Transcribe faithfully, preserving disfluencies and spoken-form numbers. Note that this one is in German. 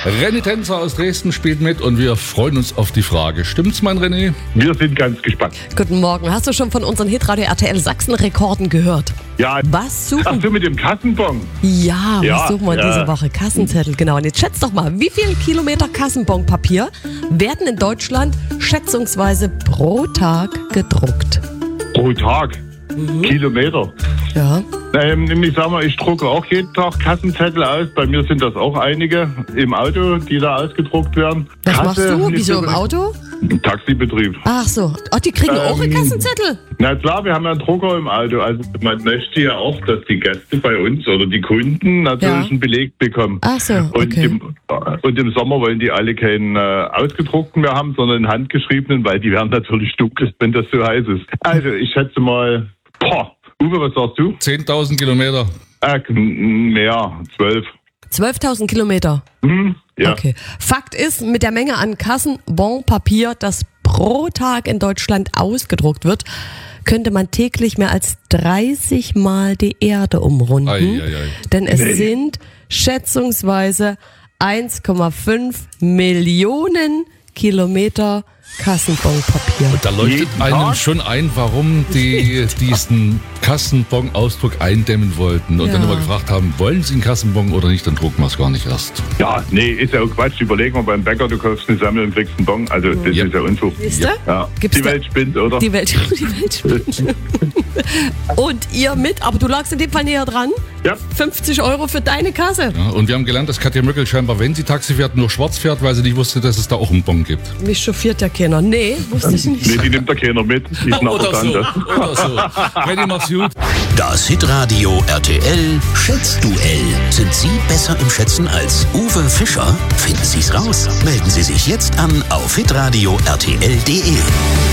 René Tänzer aus Dresden spielt mit und wir freuen uns auf die Frage. Stimmt's, mein René? Wir sind ganz gespannt. Guten Morgen. Hast du schon von unseren Hitradio R T L Sachsen-Rekorden gehört? Ja. Was suchen Ach, du mit dem Kassenbon? Ja, Ja, was suchen wir ja. diese Woche? Kassenzettel, genau. Und jetzt schätzt doch mal, wie viel Kilometer Kassenbonpapier werden in Deutschland schätzungsweise pro Tag gedruckt? Pro Tag. Kilometer. Ja. Ähm, ich sag mal, ich drucke auch jeden Tag Kassenzettel aus. Bei mir sind das auch einige im Auto, die da ausgedruckt werden. Was machst Kasse, du? nicht Wieso so- im Auto? Taxibetrieb. Ach so. Ach, die kriegen auch einen Ähm, Kassenzettel? Na klar, wir haben ja einen Drucker im Auto. Also man möchte ja auch, dass die Gäste bei uns oder die Kunden natürlich Ja. einen Beleg bekommen. Ach so, Und, okay. im, und im Sommer wollen die alle keinen äh, ausgedruckten mehr haben, sondern einen handgeschriebenen, weil die werden natürlich dunkel, wenn das so heiß ist. Also ich schätze mal, boah, Uwe, was sagst du? zehntausend Kilometer. Äh, m- mehr, zwölf. zwölftausend Kilometer. Hm, ja. Okay. Fakt ist, mit der Menge an Kassenbonpapier, das pro Tag in Deutschland ausgedruckt wird, könnte man täglich mehr als dreißig Mal die Erde umrunden. Ei, ei, ei. Denn es Nee. sind schätzungsweise eins Komma fünf Millionen Kilometer Kassenbonpapier. Da leuchtet Jeden einem Tag? schon ein, warum die diesen Kassenbon-Ausdruck eindämmen wollten und Ja. dann immer gefragt haben, wollen Sie einen Kassenbon oder nicht, dann drucken wir es gar nicht erst. Ja, nee, ist ja auch Quatsch. Überleg mal beim Bäcker, du kaufst eine Sammel und kriegst einen Bon. Also das Ja. ist ja Unfug. Siehst du? Ja. Gibt's Die da- Welt spinnt, oder? Die Welt, die Welt spinnt. Und ihr mit, aber du lagst in dem Fall näher dran. Ja. fünfzig Euro für deine Kasse. Ja, und wir haben gelernt, dass Katja Möckel scheinbar, wenn sie Taxi fährt, nur schwarz fährt, weil sie nicht wusste, dass es da auch einen Bon gibt. Mich chauffiert ja keiner. Nee, wusste ich nicht. Nee, die nimmt da keiner mit. Die ist nachher dann das. oder so. René, mach's gut. Das Hitradio R T L Schätzduell. Sind Sie besser im Schätzen als Uwe Fischer? Finden Sie's raus. Melden Sie sich jetzt an auf hitradio R T L punkt de.